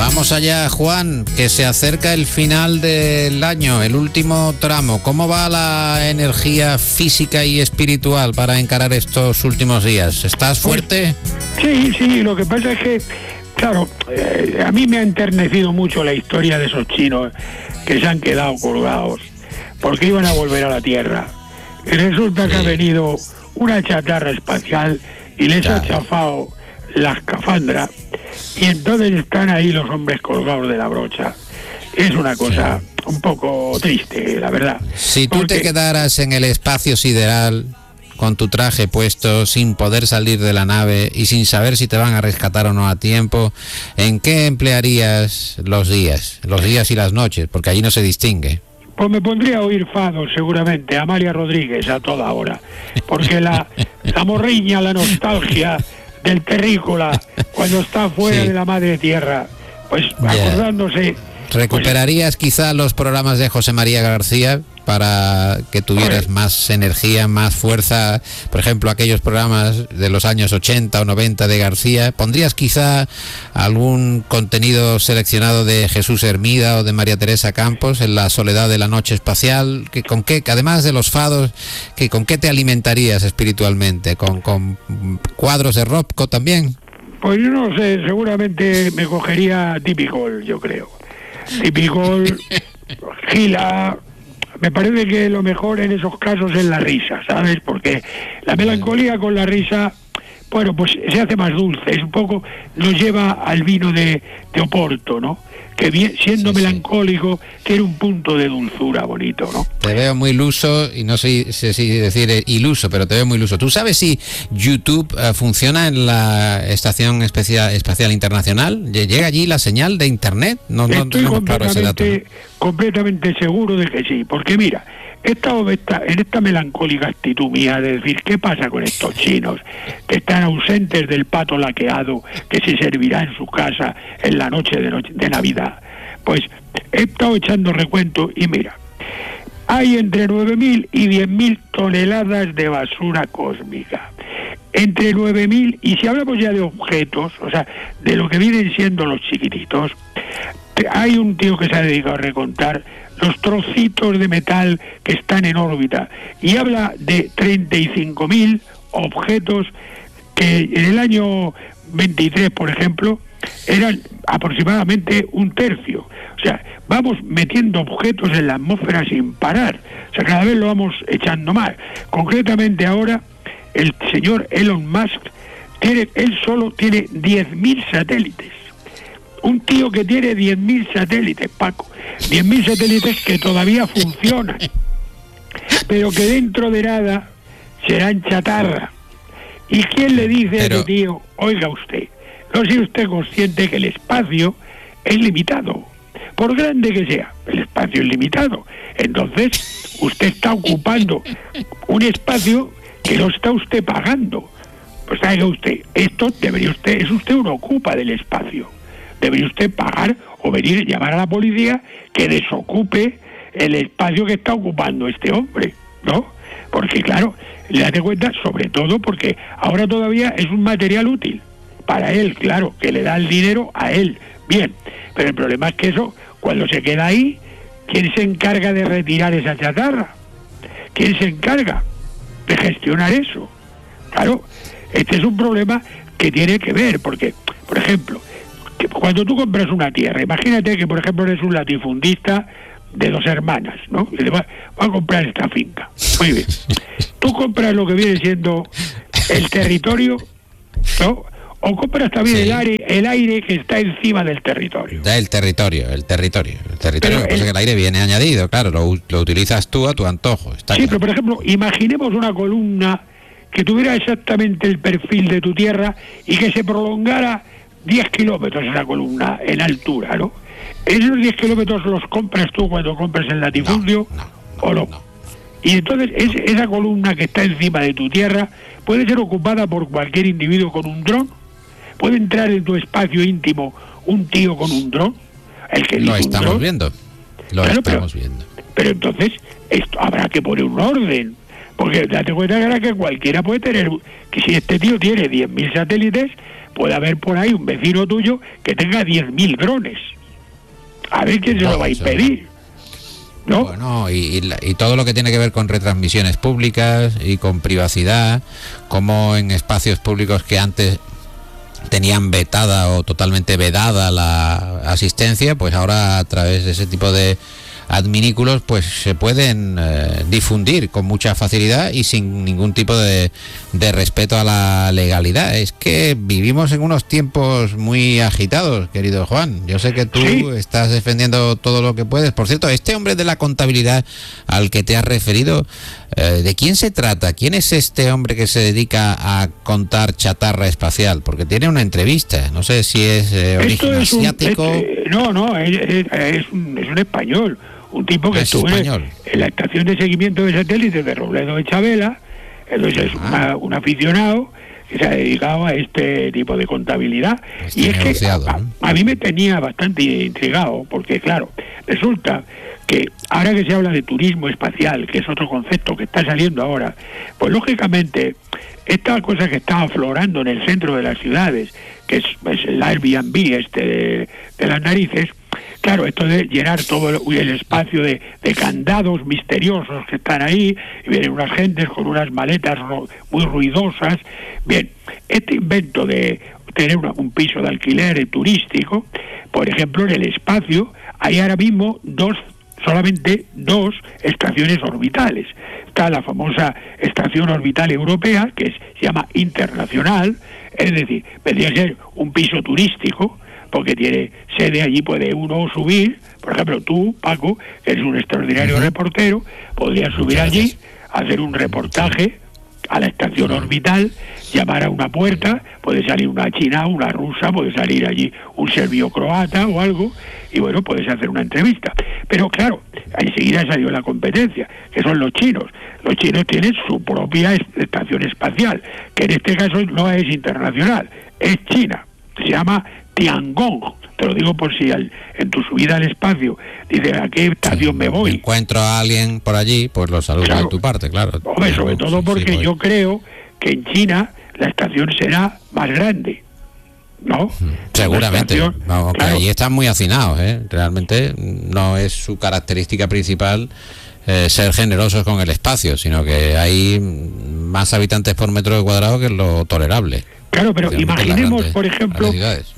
Vamos allá, Juan, que se acerca el final del año, el último tramo. ¿Cómo va la energía física y espiritual para encarar estos últimos días? ¿Estás fuerte? Sí, lo que pasa es que, claro, a mí me ha enternecido mucho la historia de esos chinos que se han quedado colgados porque iban a volver a la Tierra. Y resulta que ha venido una chatarra espacial y les ha chafado la escafandra, y entonces están ahí los hombres colgados de la brocha. Es una cosa un poco triste, la verdad. Si tú te quedaras en el espacio sideral con tu traje puesto, sin poder salir de la nave y sin saber si te van a rescatar o no a tiempo, ¿en qué emplearías los días y las noches? Porque allí no se distingue. Pues me pondría a oír fados, seguramente, a Amalia Rodríguez a toda hora, porque la morriña, la nostalgia del terrícola cuando está fuera de la madre tierra, pues acordándose. ¿Recuperarías quizá los programas de José María García para que tuvieras más energía, más fuerza? Por ejemplo, aquellos programas de los años 80 o 90 de García. ¿Pondrías quizá algún contenido seleccionado de Jesús Hermida o de María Teresa Campos en La soledad de la noche espacial? ¿Con qué, además de los fados, con qué te alimentarías espiritualmente? ¿Con cuadros de Rothko también? Pues yo no sé, seguramente me cogería Typical, yo creo. Typical, Gila. Me parece que lo mejor en esos casos es la risa, ¿sabes? Porque la melancolía con la risa, bueno, pues se hace más dulce, es un poco, nos lleva al vino de Oporto, ¿no? Que siendo melancólico tiene un punto de dulzura bonito, ¿no? Te veo muy iluso, y no sé si decir iluso, pero te veo muy iluso. ¿Tú sabes si YouTube funciona en la Estación Espacial Internacional? ¿Llega allí la señal de internet? No tenemos claro ese dato, ¿no? Completamente seguro de que sí, porque mira, he estado en esta melancólica actitud mía de decir, ¿qué pasa con estos chinos que están ausentes del pato laqueado que se servirá en su casa en la noche de Navidad? Pues he estado echando recuento y mira, hay entre 9.000 y 10.000 toneladas de basura cósmica. Entre 9.000, y si hablamos ya de objetos, o sea, de lo que vienen siendo los chiquititos, hay un tío que se ha dedicado a recontar los trocitos de metal que están en órbita y habla de 35.000 objetos que en el año 23, por ejemplo, eran aproximadamente un tercio. O sea, vamos metiendo objetos en la atmósfera sin parar. O sea, cada vez lo vamos echando más. Concretamente ahora, el señor Elon Musk él solo tiene 10.000 satélites. Un tío que tiene 10.000 satélites, Paco. 10.000 satélites que todavía funcionan, pero que dentro de nada serán chatarra. ¿Y quién le dice a ese tío, oiga usted, no sea usted consciente que el espacio es limitado? Por grande que sea, el espacio es limitado. Entonces, usted está ocupando un espacio que lo está usted pagando. Pues oiga usted, es usted un ocupa del espacio. Debería usted pagar o venir y llamar a la policía que desocupe el espacio que está ocupando este hombre, ¿no? Porque claro, le date cuenta, sobre todo porque ahora todavía es un material útil para él, claro, que le da el dinero a él, bien, pero el problema es que eso, cuando se queda ahí, ¿quién se encarga de retirar esa chatarra? ¿Quién se encarga de gestionar eso? Claro, este es un problema que tiene que ver, porque, por ejemplo, cuando tú compras una tierra, imagínate que, por ejemplo, eres un latifundista de 2 hermanas, ¿no? Y le va a comprar esta finca. Muy bien. Tú compras lo que viene siendo el territorio, ¿no? O compras también el aire que está encima del territorio. El territorio. Lo que pasa es que el aire viene añadido, claro, lo utilizas tú a tu antojo. Pero por ejemplo, imaginemos una columna que tuviera exactamente el perfil de tu tierra y que se prolongara 10 kilómetros esa columna en altura, ¿no? ¿Esos 10 kilómetros los compras tú cuando compras el latifundio o no? Y entonces esa columna que está encima de tu tierra puede ser ocupada por cualquier individuo con un dron. ¿Puede entrar en tu espacio íntimo un tío con un dron? Lo estamos viendo. Pero entonces esto habrá que poner un orden. Porque date cuenta que cualquiera puede tener, que si este tío tiene 10.000 satélites, puede haber por ahí un vecino tuyo que tenga 10.000 drones. A ver quién se lo va a impedir, ¿no? Bueno, y todo lo que tiene que ver con retransmisiones públicas y con privacidad, como en espacios públicos que antes tenían vetada o totalmente vedada la asistencia, pues ahora a través de ese tipo de adminículos pues se pueden difundir con mucha facilidad y sin ningún tipo de respeto a la legalidad. Es que vivimos en unos tiempos muy agitados, querido Juan. Yo sé que tú estás defendiendo todo lo que puedes. Por cierto, este hombre de la contabilidad al que te has referido, ¿de quién se trata? ¿Quién es este hombre que se dedica a contar chatarra espacial? Porque tiene una entrevista, no sé si es origen asiático. Es un español. Un tipo que estuvo en la estación de seguimiento de satélites de Robledo de Chabela. Entonces es un aficionado que se ha dedicado a este tipo de contabilidad. Y es que a mí me tenía bastante intrigado, porque claro, resulta que ahora que se habla de turismo espacial, que es otro concepto que está saliendo ahora, pues lógicamente esta cosa que está aflorando en el centro de las ciudades, que es el Airbnb de las narices. Claro, esto de llenar todo el espacio de candados misteriosos que están ahí, y vienen unas gentes con unas maletas muy ruidosas. Bien, este invento de tener un piso de alquiler turístico, por ejemplo, en el espacio hay ahora mismo solamente dos estaciones orbitales. Está la famosa estación orbital europea, que se llama internacional, es decir, vendría a ser un piso turístico, porque tiene sede allí, puede uno subir. Por ejemplo, tú, Paco, que eres un extraordinario reportero, podrías subir allí, hacer un reportaje a la estación orbital, llamar a una puerta, puede salir una china, una rusa, puede salir allí un serbio-croata o algo, y bueno, puedes hacer una entrevista. Pero claro, enseguida salió la competencia, que son los chinos. Los chinos tienen su propia estación espacial, que en este caso no es internacional, es China, se llama Tiangong. Te lo digo por si en tu subida al espacio dices a qué estación me voy. Encuentro a alguien por allí, pues lo saludo de tu parte, claro. Hombre, sobre todo porque yo creo que en China la estación será más grande, ¿no? Seguramente, aunque allí están muy hacinados, realmente no es su característica principal ser generosos con el espacio, sino que hay más habitantes por metro cuadrado que es lo tolerable. Claro, pero imaginemos, por ejemplo,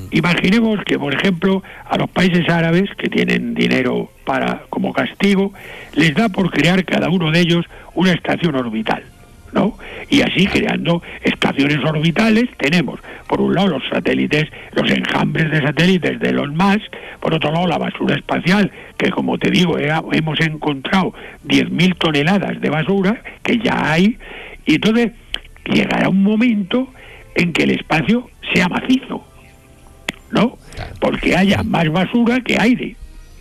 que, por ejemplo, a los países árabes que tienen dinero como castigo, les da por crear cada uno de ellos una estación orbital, ¿no? Y así, creando estaciones orbitales, tenemos, por un lado, los satélites, los enjambres de satélites de Elon Musk, por otro lado, la basura espacial, que como te digo, hemos encontrado 10.000 toneladas de basura, que ya hay, y entonces llegará un momento en que el espacio sea macizo, ¿no? Porque haya más basura que aire.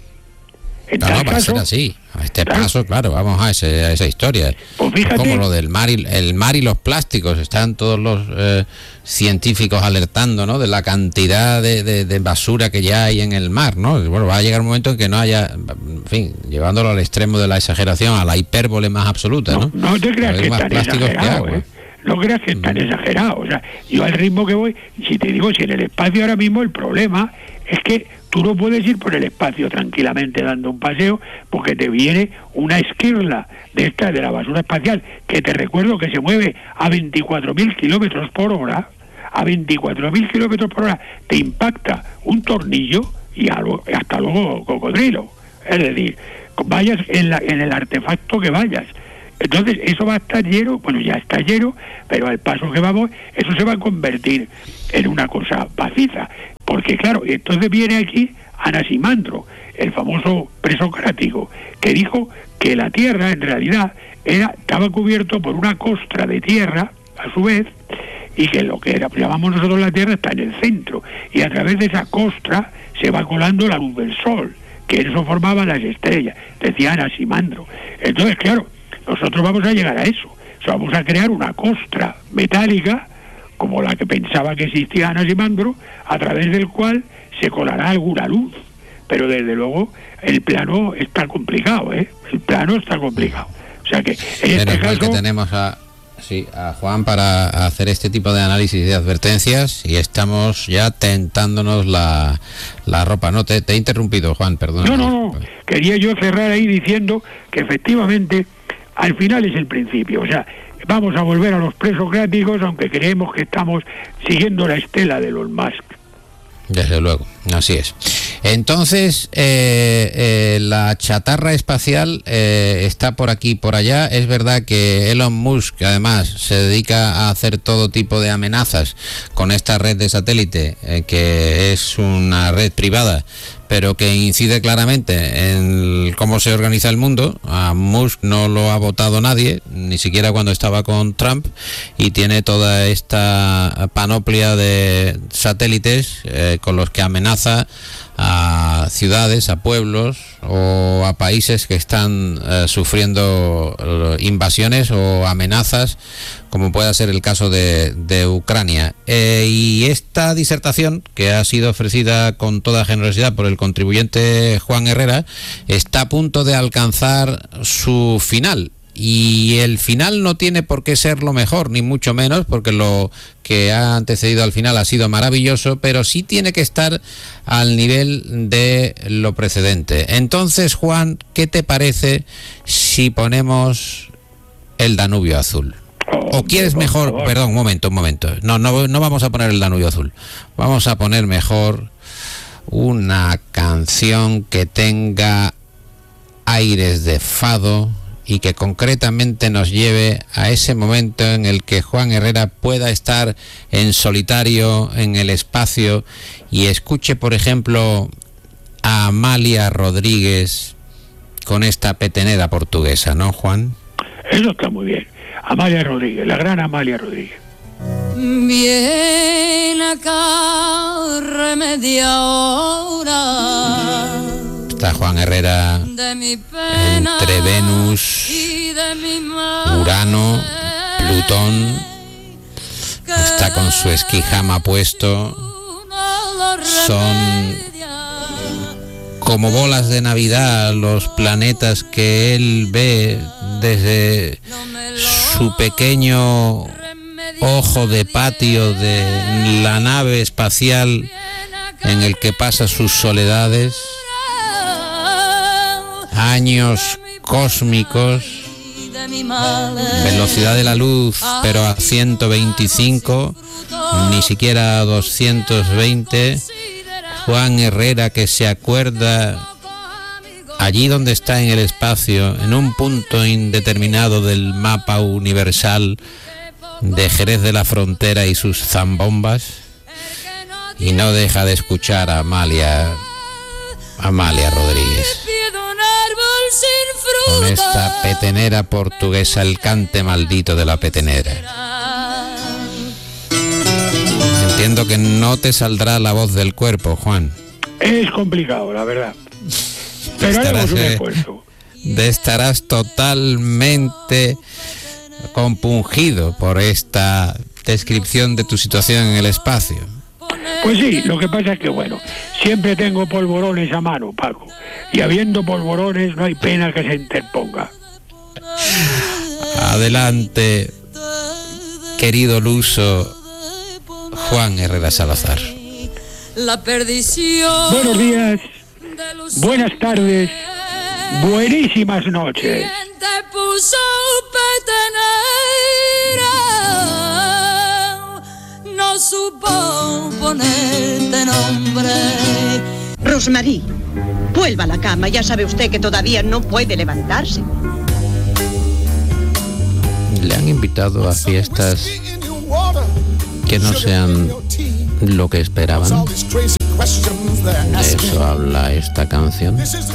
No, va a ser así. A este paso, claro, vamos a esa historia. Pues fíjate, como lo del mar y los plásticos. Están todos los científicos alertando, ¿no?, de la cantidad de basura que ya hay en el mar, ¿no? Bueno, va a llegar un momento en que no haya, en fin, llevándolo al extremo de la exageración, a la hipérbole más absoluta, ¿no? No te creas que es tan exagerado, No creas que es tan exagerado. O sea, yo al ritmo que voy, si te digo, si en el espacio ahora mismo el problema es que tú no puedes ir por el espacio tranquilamente dando un paseo, porque te viene una esquirla de la basura espacial, que te recuerdo que se mueve a 24.000 kilómetros por hora, a 24.000 kilómetros por hora, te impacta un tornillo y hasta luego cocodrilo. Es decir, vayas en el artefacto que vayas. Entonces eso va a estar lleno, bueno, ya está lleno, pero al paso que vamos, eso se va a convertir en una cosa paciza. Porque claro, entonces viene aquí Anaximandro, el famoso presocrático, que dijo que la Tierra en realidad estaba cubierto por una costra de tierra, a su vez, y que lo que llamamos nosotros la Tierra está en el centro, y a través de esa costra se va colando la luz del Sol, que eso formaba las estrellas, decía Anaximandro. Entonces, claro, nosotros vamos a llegar a eso. O sea, vamos a crear una costra metálica, como la que pensaba que existía Anaximandro, a través del cual se colará alguna luz. Pero desde luego el plano está complicado, El plano está complicado. O sea que en este caso... que tenemos a Sí, a Juan para hacer este tipo de análisis y advertencias, y estamos ya tentándonos la ropa. No, te he interrumpido, Juan, perdón. No. Quería yo cerrar ahí diciendo que efectivamente al final es el principio. O sea, vamos a volver a los presocráticos, aunque creemos que estamos siguiendo la estela de Elon Musk. Desde luego, así es. Entonces, la chatarra espacial está por aquí y por allá. Es verdad que Elon Musk, además, se dedica a hacer todo tipo de amenazas con esta red de satélite, que es una red privada, pero que incide claramente en cómo se organiza el mundo. A Musk no lo ha votado nadie, ni siquiera cuando estaba con Trump, y tiene toda esta panoplia de satélites con los que amenaza a ciudades, a pueblos o a países que están sufriendo invasiones o amenazas, como pueda ser el caso de Ucrania. Y esta disertación, que ha sido ofrecida con toda generosidad por el contribuyente Juan Herrera, está a punto de alcanzar su final. Y el final no tiene por qué ser lo mejor, ni mucho menos, porque lo que ha antecedido al final ha sido maravilloso, pero sí tiene que estar al nivel de lo precedente. Entonces, Juan, ¿qué te parece si ponemos el Danubio Azul? ¿O quieres mejor? Perdón, un momento. No vamos a poner el Danubio Azul. Vamos a poner mejor una canción que tenga aires de fado y que concretamente nos lleve a ese momento en el que Juan Herrera pueda estar en solitario en el espacio y escuche, por ejemplo, a Amalia Rodríguez con esta petenera portuguesa, ¿no, Juan? Eso está muy bien. Amalia Rodríguez, la gran Amalia Rodríguez. Viene acá remedia hora. Está Juan Herrera entre Venus, Urano, Plutón. Está con su esquijama puesto. Son como bolas de Navidad los planetas que él ve desde su pequeño ojo de patio de la nave espacial en el que pasa sus soledades. Años cósmicos, velocidad de la luz, pero a 125, ni siquiera a 220. Juan Herrera, que se acuerda allí donde está en el espacio, en un punto indeterminado del mapa universal de Jerez de la Frontera y sus zambombas, y no deja de escuchar a Amalia Rodríguez con esta petenera portuguesa, el cante maldito de la petenera. Entiendo que no te saldrá la voz del cuerpo, Juan. Es complicado, la verdad, pero haremos un esfuerzo. Estarás totalmente compungido por esta descripción de tu situación en el espacio. Pues sí, lo que pasa es que, bueno, siempre tengo polvorones a mano, Paco, y habiendo polvorones no hay pena que se interponga. Adelante, querido luso Juan Herrera Salazar. La perdición. Buenos días, buenas tardes, buenísimas noches. ¿Quién te puso petenera? No supo ponerte nombre. Rosmarie, vuelva a la cama, ya sabe usted que todavía no puede levantarse. ¿Le han invitado a fiestas que no sean lo que esperaban? De eso habla esta canción.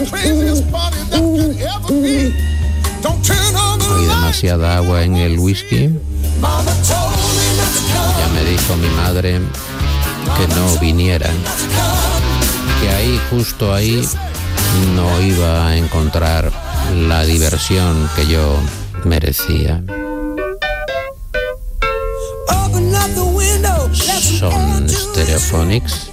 ¿Hay demasiada agua en el whisky? Ya me dijo mi madre que no viniera, que ahí, justo ahí, no iba a encontrar la diversión que yo merecía. Son Stereophonics.